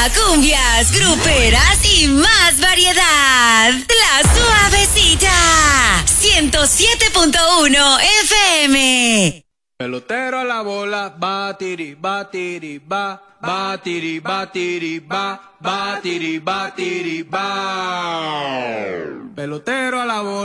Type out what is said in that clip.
cumbias, gruperas y más variedad. La Suavecita. 107.1 FM. Pelotero a la bola, batiri, batiri, ba, batiri, batiri, ba, batiri, batiri, ba. Pelotero a la bola.